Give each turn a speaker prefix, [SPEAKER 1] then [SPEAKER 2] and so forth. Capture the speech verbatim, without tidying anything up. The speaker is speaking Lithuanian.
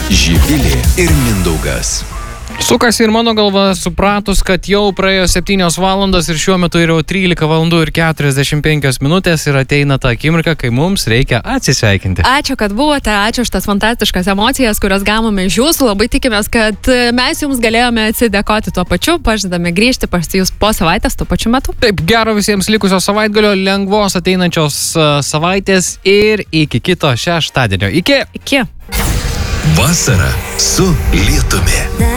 [SPEAKER 1] Živilė ir Mindaugas.
[SPEAKER 2] Sukasi ir mano galva supratus, kad jau praėjo septynios valandos ir šiuo metu yra trylika valandų ir keturiasdešimt penkios minutės ir ateina ta akimirka, kai mums reikia atsisveikinti.
[SPEAKER 3] Ačiū, kad buvote, ačiū už tas fantastiškas emocijas, kurias gavome iš jūsų. Labai tikimės, kad mes jums galėjome atsidėkoti tuo pačiu, pažadame grįžti pas jūs po savaitės tuo pačiu metu.
[SPEAKER 2] Taip, gero visiems likusio savaitgalio, lengvos ateinančios uh, savaitės ir iki kito šeštadienio. Iki.
[SPEAKER 3] Iki.
[SPEAKER 1] Vasara su lietumi.